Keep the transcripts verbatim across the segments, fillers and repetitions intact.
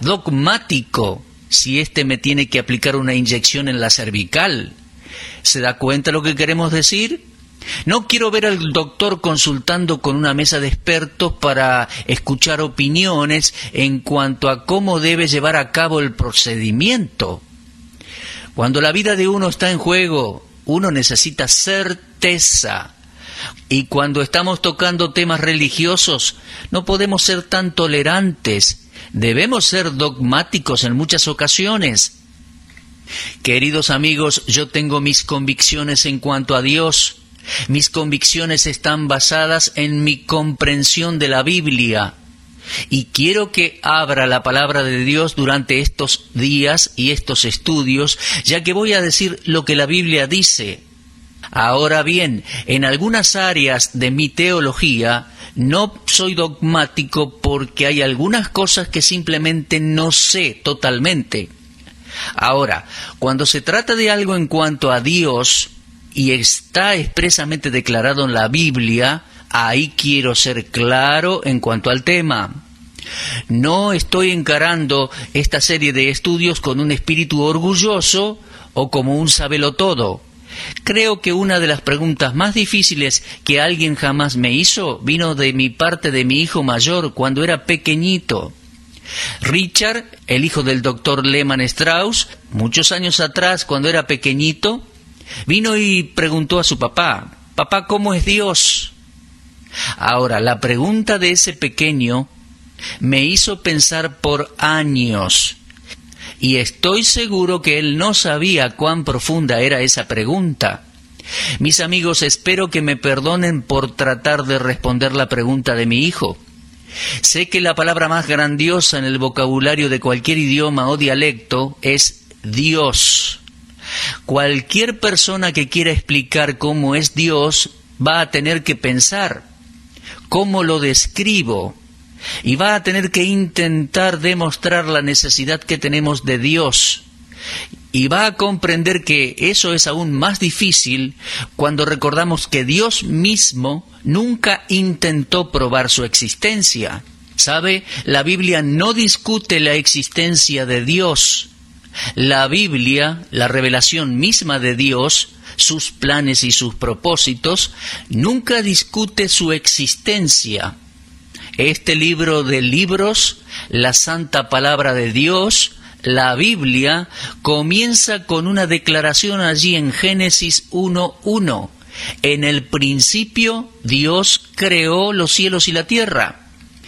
dogmático si éste me tiene que aplicar una inyección en la cervical. ¿Se da cuenta lo que queremos decir? No quiero ver al doctor consultando con una mesa de expertos para escuchar opiniones en cuanto a cómo debe llevar a cabo el procedimiento. Cuando la vida de uno está en juego, uno necesita certeza. Y cuando estamos tocando temas religiosos, no podemos ser tan tolerantes. Debemos ser dogmáticos en muchas ocasiones. Queridos amigos, yo tengo mis convicciones en cuanto a Dios. Mis convicciones están basadas en mi comprensión de la Biblia. Y quiero que abra la palabra de Dios durante estos días y estos estudios, ya que voy a decir lo que la Biblia dice. Ahora bien, en algunas áreas de mi teología no soy dogmático porque hay algunas cosas que simplemente no sé totalmente. Ahora, cuando se trata de algo en cuanto a Dios y está expresamente declarado en la Biblia, ahí quiero ser claro en cuanto al tema. No estoy encarando esta serie de estudios con un espíritu orgulloso o como un sabelotodo. Creo que una de las preguntas más difíciles que alguien jamás me hizo vino de mi parte de mi hijo mayor cuando era pequeñito. Richard, el hijo del doctor Lehmann Strauss, muchos años atrás, cuando era pequeñito, vino y preguntó a su papá, «Papá, ¿cómo es Dios?». Ahora, la pregunta de ese pequeño me hizo pensar por años. Y estoy seguro que él no sabía cuán profunda era esa pregunta. Mis amigos, espero que me perdonen por tratar de responder la pregunta de mi hijo. Sé que la palabra más grandiosa en el vocabulario de cualquier idioma o dialecto es Dios. Cualquier persona que quiera explicar cómo es Dios va a tener que pensar, ¿cómo lo describo? Y va a tener que intentar demostrar la necesidad que tenemos de Dios. Y va a comprender que eso es aún más difícil cuando recordamos que Dios mismo nunca intentó probar su existencia. ¿Sabe? La Biblia no discute la existencia de Dios. La Biblia, la revelación misma de Dios, sus planes y sus propósitos, nunca discute su existencia. Este libro de libros, la santa palabra de Dios, la Biblia, comienza con una declaración allí en Génesis uno uno. En el principio Dios creó los cielos y la tierra.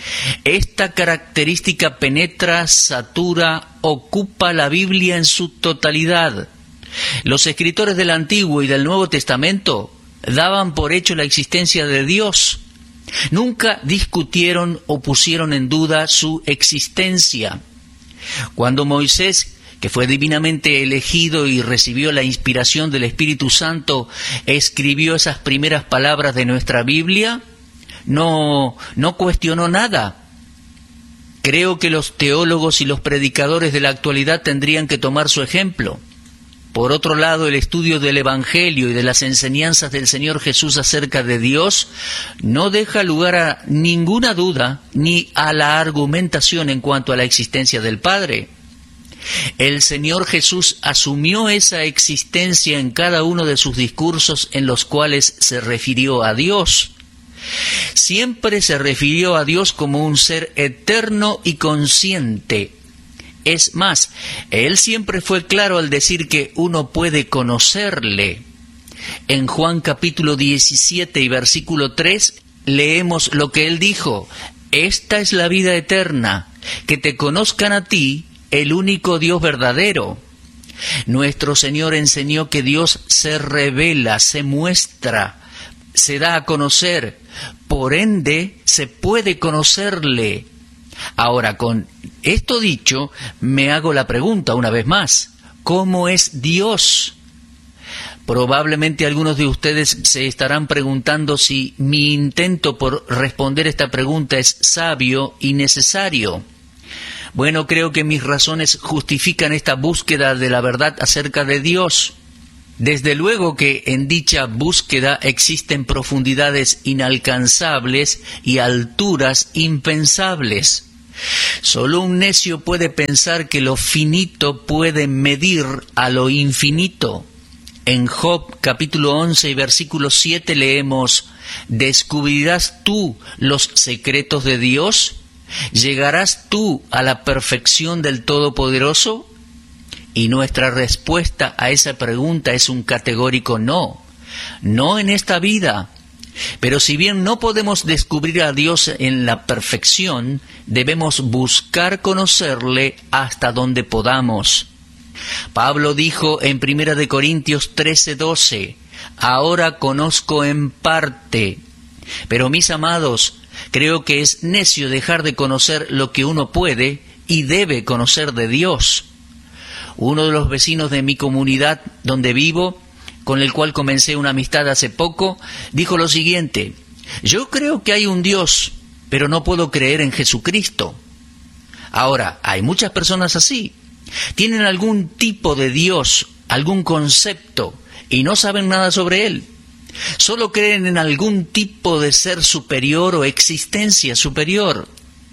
Esta característica penetra, satura, ocupa la Biblia en su totalidad. Los escritores del Antiguo y del Nuevo Testamento daban por hecho la existencia de Dios. Nunca discutieron o pusieron en duda su existencia. Cuando Moisés, que fue divinamente elegido y recibió la inspiración del Espíritu Santo, escribió esas primeras palabras de nuestra Biblia, no, no cuestionó nada. Creo que los teólogos y los predicadores de la actualidad tendrían que tomar su ejemplo. Por otro lado, el estudio del Evangelio y de las enseñanzas del Señor Jesús acerca de Dios no deja lugar a ninguna duda ni a la argumentación en cuanto a la existencia del Padre. El Señor Jesús asumió esa existencia en cada uno de sus discursos en los cuales se refirió a Dios. Siempre se refirió a Dios como un ser eterno y consciente. Es más, Él siempre fue claro al decir que uno puede conocerle. En Juan capítulo diecisiete y versículo tres leemos lo que Él dijo: «Esta es la vida eterna, que te conozcan a ti, el único Dios verdadero». Nuestro Señor enseñó que Dios se revela, se muestra, se da a conocer, por ende se puede conocerle. Ahora, con esto dicho, me hago la pregunta una vez más: ¿cómo es Dios? Probablemente algunos de ustedes se estarán preguntando si mi intento por responder esta pregunta es sabio y necesario. Bueno, creo que mis razones justifican esta búsqueda de la verdad acerca de Dios. Desde luego que en dicha búsqueda existen profundidades inalcanzables y alturas impensables. Solo un necio puede pensar que lo finito puede medir a lo infinito. En Job capítulo once y versículo siete leemos: ¿descubrirás tú los secretos de Dios? ¿Llegarás tú a la perfección del Todopoderoso? Y nuestra respuesta a esa pregunta es un categórico no. No en esta vida. Pero si bien no podemos descubrir a Dios en la perfección, debemos buscar conocerle hasta donde podamos. Pablo dijo en Primera de Corintios trece doce, ahora conozco en parte, pero mis amados, creo que es necio dejar de conocer lo que uno puede y debe conocer de Dios. Uno de los vecinos de mi comunidad donde vivo, con el cual comencé una amistad hace poco, dijo lo siguiente: yo creo que hay un Dios, pero no puedo creer en Jesucristo. Ahora, hay muchas personas así. Tienen algún tipo de Dios, algún concepto, y no saben nada sobre él. Solo creen en algún tipo de ser superior o existencia superior.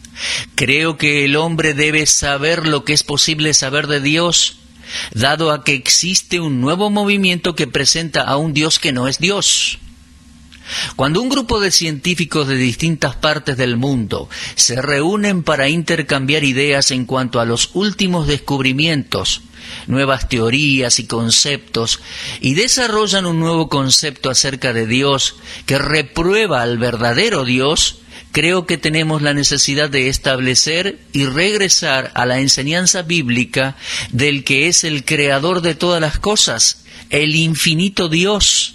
Creo que el hombre debe saber lo que es posible saber de Dios, dado a que existe un nuevo movimiento que presenta a un Dios que no es Dios. Cuando un grupo de científicos de distintas partes del mundo se reúnen para intercambiar ideas en cuanto a los últimos descubrimientos, nuevas teorías y conceptos, y desarrollan un nuevo concepto acerca de Dios que reprueba al verdadero Dios, creo que tenemos la necesidad de establecer y regresar a la enseñanza bíblica del que es el creador de todas las cosas, el infinito Dios.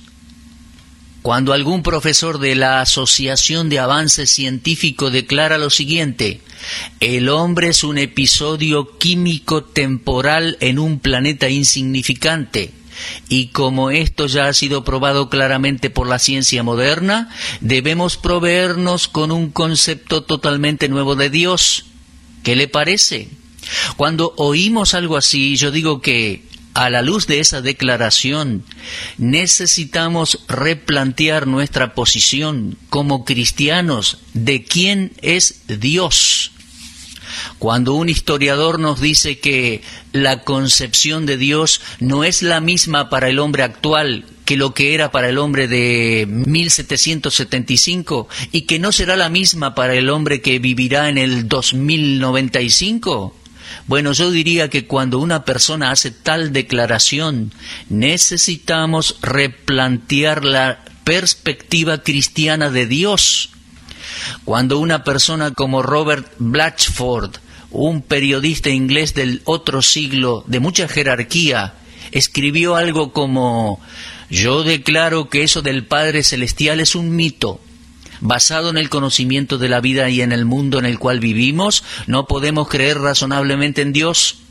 Cuando algún profesor de la Asociación de Avance Científico declara lo siguiente: el hombre es un episodio químico temporal en un planeta insignificante, y como esto ya ha sido probado claramente por la ciencia moderna, debemos proveernos con un concepto totalmente nuevo de Dios. ¿Qué le parece? Cuando oímos algo así, yo digo que, a la luz de esa declaración, necesitamos replantear nuestra posición como cristianos de quién es Dios. Cuando un historiador nos dice que la concepción de Dios no es la misma para el hombre actual que lo que era para el hombre de mil setecientos setenta y cinco y que no será la misma para el hombre que vivirá en el dos mil noventa y cinco, bueno, yo diría que cuando una persona hace tal declaración, necesitamos replantear la perspectiva cristiana de Dios. Cuando una persona como Robert Blatchford, un periodista inglés del otro siglo de mucha jerarquía, escribió algo como: yo declaro que eso del Padre Celestial es un mito. Basado en el conocimiento de la vida y en el mundo en el cual vivimos, no podemos creer razonablemente en Dios.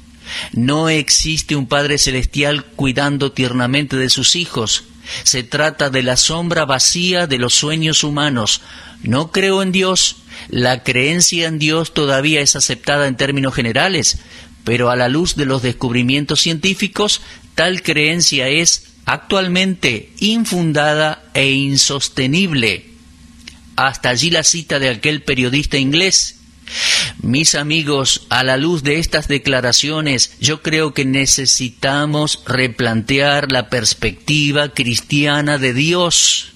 No existe un Padre Celestial cuidando tiernamente de sus hijos. Se trata de la sombra vacía de los sueños humanos. No creo en Dios. La creencia en Dios todavía es aceptada en términos generales, pero a la luz de los descubrimientos científicos, tal creencia es actualmente infundada e insostenible. Hasta allí la cita de aquel periodista inglés. Mis amigos, a la luz de estas declaraciones, yo creo que necesitamos replantear la perspectiva cristiana de Dios.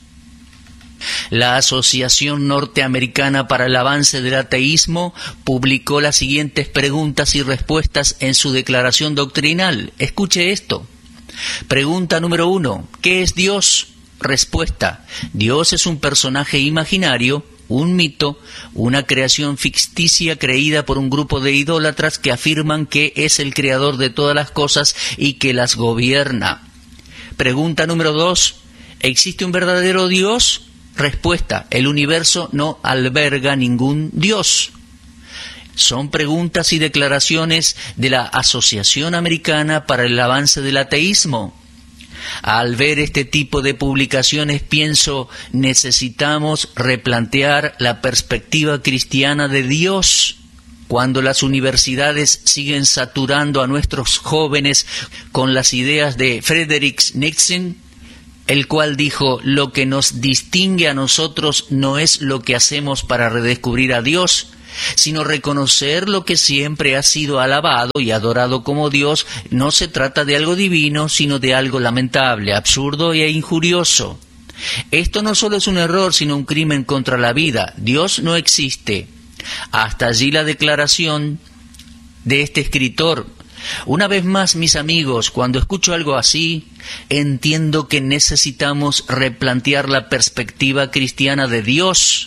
La Asociación Norteamericana para el Avance del Ateísmo publicó las siguientes preguntas y respuestas en su declaración doctrinal. Escuche esto. Pregunta número uno: ¿qué es Dios? Respuesta: Dios es un personaje imaginario, un mito, una creación ficticia creída por un grupo de idólatras que afirman que es el creador de todas las cosas y que las gobierna. Pregunta número dos: ¿existe un verdadero Dios? Respuesta: el universo no alberga ningún Dios. Son preguntas y declaraciones de la Asociación Americana para el Avance del Ateísmo. Al ver este tipo de publicaciones pienso, necesitamos replantear la perspectiva cristiana de Dios. Cuando las universidades siguen saturando a nuestros jóvenes con las ideas de Frederick Nietzsche, el cual dijo: lo que nos distingue a nosotros no es lo que hacemos para redescubrir a Dios, sino reconocer lo que siempre ha sido alabado y adorado como Dios. No se trata de algo divino, sino de algo lamentable, absurdo e injurioso. Esto no solo es un error, sino un crimen contra la vida. Dios no existe. Hasta allí la declaración de este escritor. Una vez más, mis amigos, cuando escucho algo así, entiendo que necesitamos replantear la perspectiva cristiana de Dios.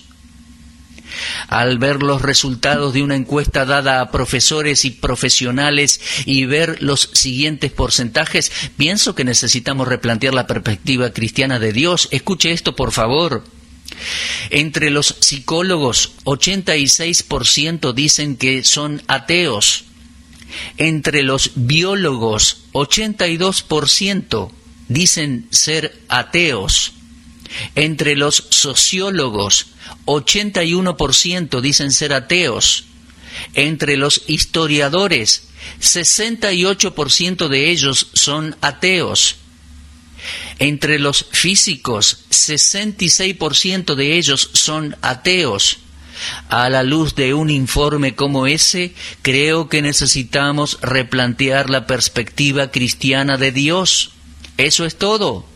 Al ver los resultados de una encuesta dada a profesores y profesionales y ver los siguientes porcentajes, pienso que necesitamos replantear la perspectiva cristiana de Dios. Escuche esto, por favor. Entre los psicólogos, ochenta y seis por ciento dicen que son ateos. Entre los biólogos, ochenta y dos por ciento dicen ser ateos. Entre los sociólogos, ochenta y uno por ciento dicen ser ateos. Entre los historiadores, sesenta y ocho por ciento de ellos son ateos. Entre los físicos, sesenta y seis por ciento de ellos son ateos. A la luz de un informe como ese, creo que necesitamos replantear la perspectiva cristiana de Dios. Eso es todo.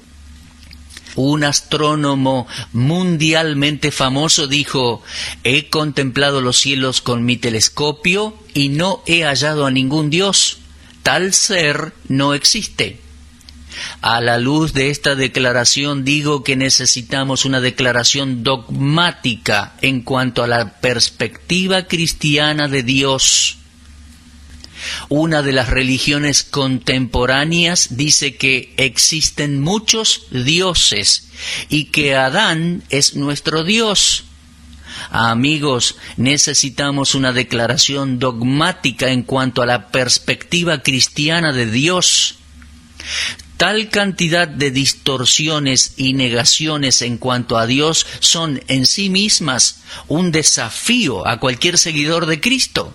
Un astrónomo mundialmente famoso dijo: he contemplado los cielos con mi telescopio y no he hallado a ningún Dios. Tal ser no existe. A la luz de esta declaración digo que necesitamos una declaración dogmática en cuanto a la perspectiva cristiana de Dios. Una de las religiones contemporáneas dice que existen muchos dioses y que Adán es nuestro Dios. Amigos, necesitamos una declaración dogmática en cuanto a la perspectiva cristiana de Dios. Tal cantidad de distorsiones y negaciones en cuanto a Dios son en sí mismas un desafío a cualquier seguidor de Cristo.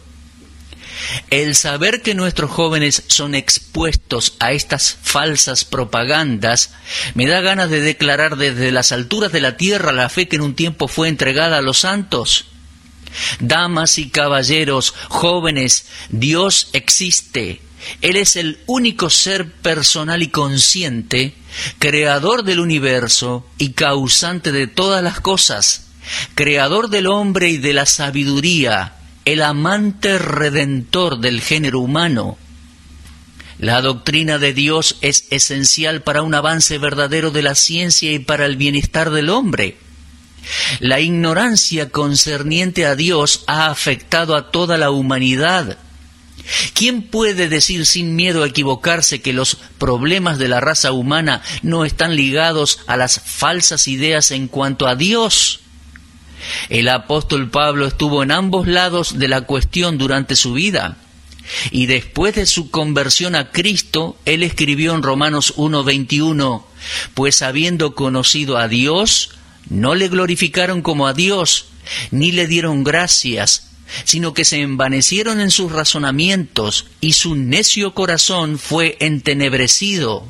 El saber que nuestros jóvenes son expuestos a estas falsas propagandas me da ganas de declarar desde las alturas de la tierra la fe que en un tiempo fue entregada a los santos. Damas y caballeros, jóvenes, Dios existe. Él es el único ser personal y consciente, creador del universo y causante de todas las cosas, creador del hombre y de la sabiduría, el amante redentor del género humano. La doctrina de Dios es esencial para un avance verdadero de la ciencia y para el bienestar del hombre. La ignorancia concerniente a Dios ha afectado a toda la humanidad. ¿Quién puede decir sin miedo a equivocarse que los problemas de la raza humana no están ligados a las falsas ideas en cuanto a Dios? El apóstol Pablo estuvo en ambos lados de la cuestión durante su vida, y después de su conversión a Cristo, él escribió en Romanos uno veintiuno, pues habiendo conocido a Dios, no le glorificaron como a Dios, ni le dieron gracias, sino que se envanecieron en sus razonamientos, y su necio corazón fue entenebrecido.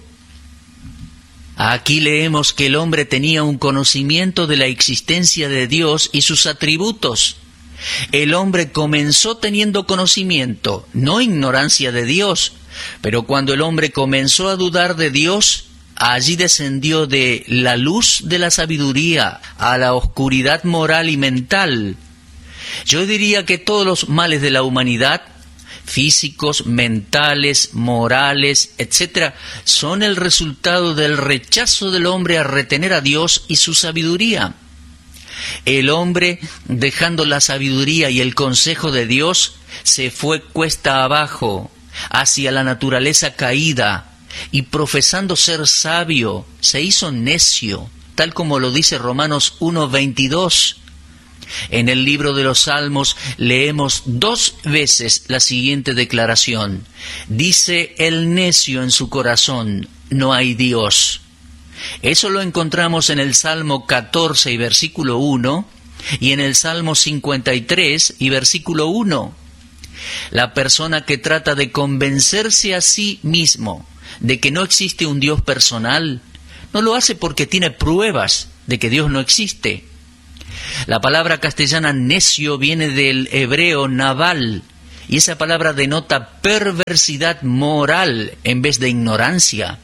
Aquí leemos que el hombre tenía un conocimiento de la existencia de Dios y sus atributos. El hombre comenzó teniendo conocimiento, no ignorancia de Dios, pero cuando el hombre comenzó a dudar de Dios, allí descendió de la luz de la sabiduría a la oscuridad moral y mental. Yo diría que todos los males de la humanidad, físicos, mentales, morales, etcétera, son el resultado del rechazo del hombre a retener a Dios y su sabiduría. El hombre, dejando la sabiduría y el consejo de Dios, se fue cuesta abajo, hacia la naturaleza caída, y profesando ser sabio, se hizo necio, tal como lo dice Romanos uno veintidós. En el libro de los Salmos leemos dos veces la siguiente declaración. Dice el necio en su corazón, no hay Dios. Eso lo encontramos en el Salmo catorce y versículo uno y en el Salmo cincuenta y tres y versículo uno. La persona que trata de convencerse a sí mismo de que no existe un Dios personal, no lo hace porque tiene pruebas de que Dios no existe. La palabra castellana necio viene del hebreo naval, y esa palabra denota perversidad moral en vez de ignorancia.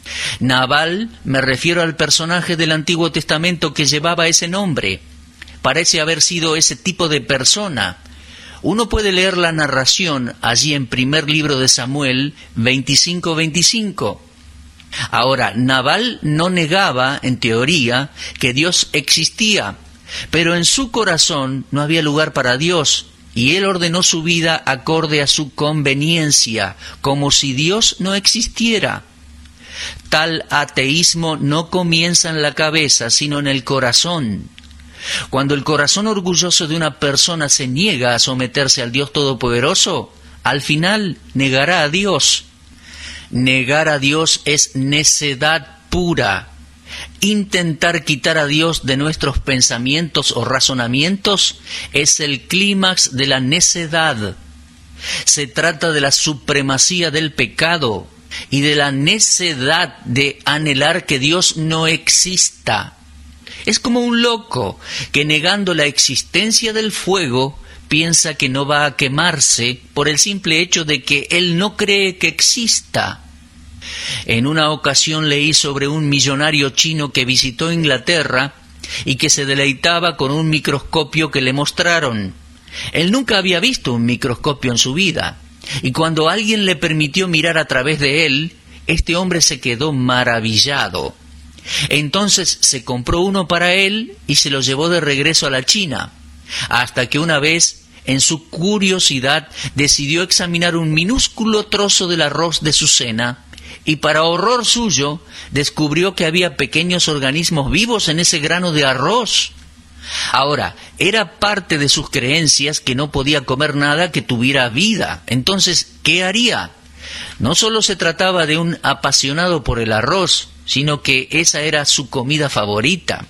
Nabal, me refiero al personaje del Antiguo Testamento que llevaba ese nombre. Parece haber sido ese tipo de persona. Uno puede leer la narración allí en primer libro de Samuel veinticinco veinticinco. Ahora, Nabal no negaba, en teoría, que Dios existía, pero en su corazón no había lugar para Dios, y él ordenó su vida acorde a su conveniencia, como si Dios no existiera. Tal ateísmo no comienza en la cabeza, sino en el corazón. Cuando el corazón orgulloso de una persona se niega a someterse al Dios Todopoderoso, al final negará a Dios. Negar a Dios es necedad pura. Intentar quitar a Dios de nuestros pensamientos o razonamientos es el clímax de la necedad. Se trata de la supremacía del pecado y de la necedad de anhelar que Dios no exista. Es como un loco que, negando la existencia del fuego, piensa que no va a quemarse por el simple hecho de que él no cree que exista. En una ocasión leí sobre un millonario chino que visitó Inglaterra y que se deleitaba con un microscopio que le mostraron. Él nunca había visto un microscopio en su vida, y cuando alguien le permitió mirar a través de él, este hombre se quedó maravillado. Entonces se compró uno para él y se lo llevó de regreso a la China, hasta que una vez, en su curiosidad, decidió examinar un minúsculo trozo del arroz de su cena, y para horror suyo, descubrió que había pequeños organismos vivos en ese grano de arroz. Ahora, era parte de sus creencias que no podía comer nada que tuviera vida. Entonces, ¿qué haría? No solo se trataba de un apasionado por el arroz, sino que esa era su comida favorita.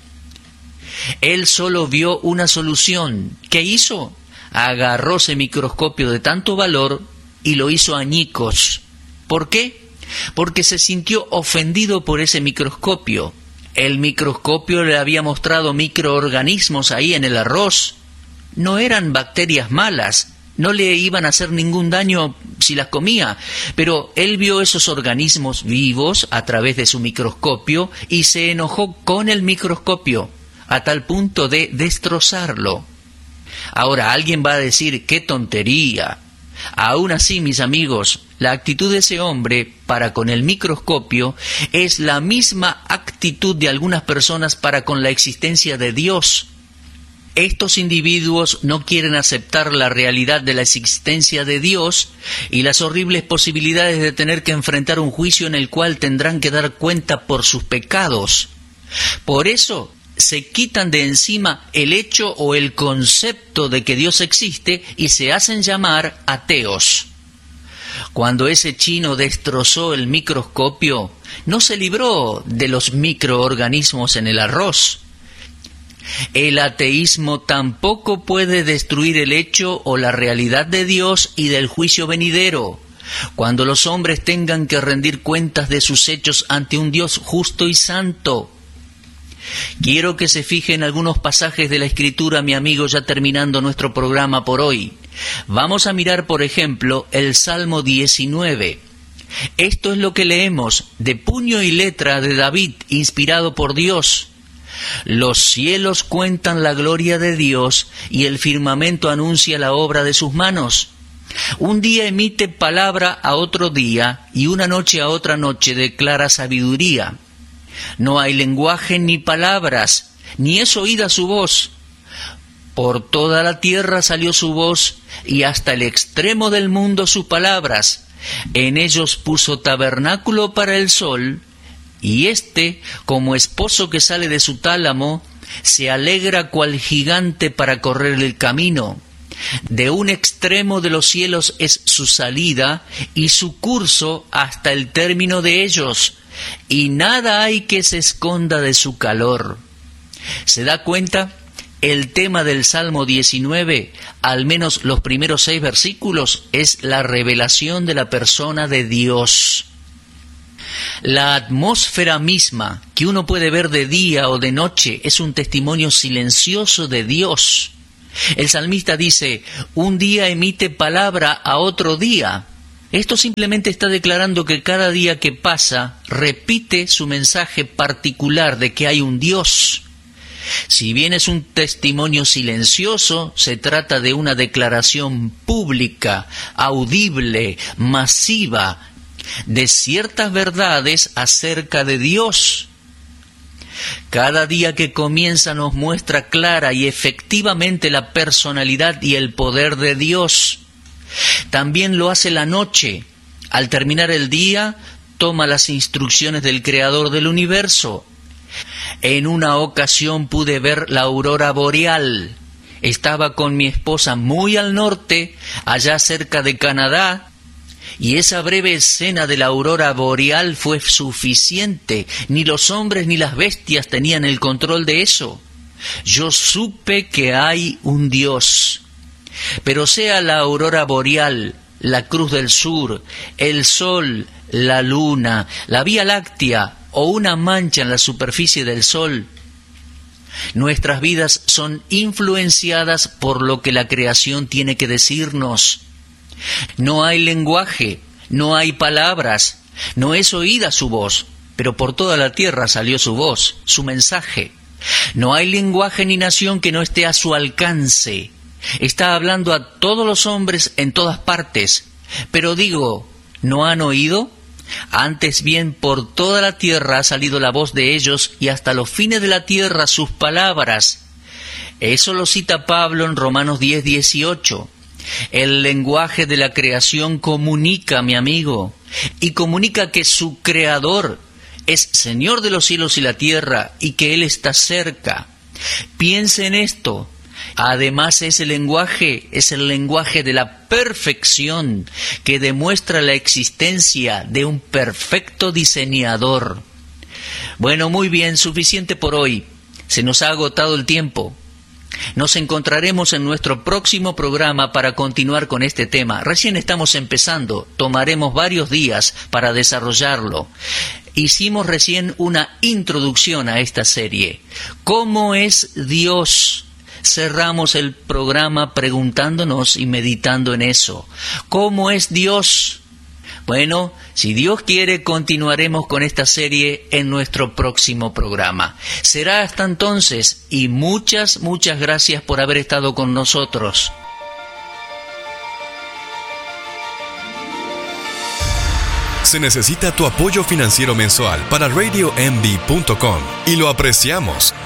Él solo vio una solución. ¿Qué hizo? Agarró ese microscopio de tanto valor y lo hizo añicos. ¿Por qué? Porque se sintió ofendido por ese microscopio. El microscopio le había mostrado microorganismos ahí en el arroz. No eran bacterias malas, no le iban a hacer ningún daño si las comía, pero él vio esos organismos vivos a través de su microscopio y se enojó con el microscopio, a tal punto de destrozarlo. Ahora, alguien va a decir, ¡qué tontería! Aún así, mis amigos, la actitud de ese hombre para con el microscopio es la misma actitud de algunas personas para con la existencia de Dios. Estos individuos no quieren aceptar la realidad de la existencia de Dios y las horribles posibilidades de tener que enfrentar un juicio en el cual tendrán que dar cuenta por sus pecados. Por eso se quitan de encima el hecho o el concepto de que Dios existe y se hacen llamar ateos. Cuando ese chino destrozó el microscopio, no se libró de los microorganismos en el arroz. El ateísmo tampoco puede destruir el hecho o la realidad de Dios y del juicio venidero, cuando los hombres tengan que rendir cuentas de sus hechos ante un Dios justo y santo. Quiero que se fije en algunos pasajes de la Escritura, mi amigo, ya terminando nuestro programa por hoy. Vamos a mirar, por ejemplo, el Salmo diecinueve. Esto es lo que leemos de puño y letra de David, inspirado por Dios. Los cielos cuentan la gloria de Dios y el firmamento anuncia la obra de sus manos. Un día emite palabra a otro día y una noche a otra noche declara sabiduría. No hay lenguaje ni palabras, ni es oída su voz. Por toda la tierra salió su voz, y hasta el extremo del mundo sus palabras. En ellos puso tabernáculo para el sol, y éste, como esposo que sale de su tálamo, se alegra cual gigante para correr el camino. De un extremo de los cielos es su salida, y su curso hasta el término de ellos, y nada hay que se esconda de su calor. ¿Se da cuenta? El tema del Salmo diecinueve, al menos los primeros seis versículos, es la revelación de la persona de Dios. La atmósfera misma que uno puede ver de día o de noche es un testimonio silencioso de Dios. El salmista dice, un día emite palabra a otro día. Esto simplemente está declarando que cada día que pasa repite su mensaje particular de que hay un Dios. Si bien es un testimonio silencioso, se trata de una declaración pública, audible, masiva, de ciertas verdades acerca de Dios. Cada día que comienza nos muestra clara y efectivamente la personalidad y el poder de Dios. También lo hace la noche. Al terminar el día, toma las instrucciones del Creador del universo. En una ocasión pude ver la aurora boreal. Estaba con mi esposa muy al norte, allá cerca de Canadá, y esa breve escena de la aurora boreal fue suficiente. Ni los hombres ni las bestias tenían el control de eso. Yo supe que hay un Dios. Pero sea la aurora boreal, la Cruz del Sur, el Sol, la Luna, la Vía Láctea o una mancha en la superficie del Sol, nuestras vidas son influenciadas por lo que la creación tiene que decirnos. No hay lenguaje, no hay palabras, no es oída su voz, pero por toda la tierra salió su voz, su mensaje. No hay lenguaje ni nación que no esté a su alcance. Está hablando a todos los hombres en todas partes. Pero digo, ¿no han oído? Antes bien, por toda la tierra ha salido la voz de ellos y hasta los fines de la tierra sus palabras. Eso lo cita Pablo en Romanos diez, dieciocho. El lenguaje de la creación comunica, mi amigo, y comunica que su creador es Señor de los cielos y la tierra y que Él está cerca. Piense en esto. Además, ese lenguaje es el lenguaje de la perfección que demuestra la existencia de un perfecto diseñador. Bueno, muy bien, suficiente por hoy. Se nos ha agotado el tiempo. Nos encontraremos en nuestro próximo programa para continuar con este tema. Recién estamos empezando, tomaremos varios días para desarrollarlo. Hicimos recién una introducción a esta serie. ¿Cómo es Dios? Cerramos el programa preguntándonos y meditando en eso. ¿Cómo es Dios? Bueno, si Dios quiere, continuaremos con esta serie en nuestro próximo programa. Será hasta entonces, y muchas, muchas gracias por haber estado con nosotros. Se necesita tu apoyo financiero mensual para radio m v punto com y lo apreciamos.